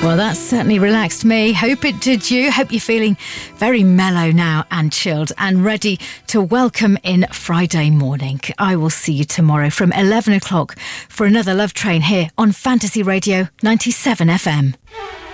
Well, that's certainly relaxed me. Hope it did you. Hope you're feeling very mellow now and chilled and ready to welcome in Friday morning. I will see you tomorrow from 11 o'clock for another Love Train here on Fantasy Radio 97 FM.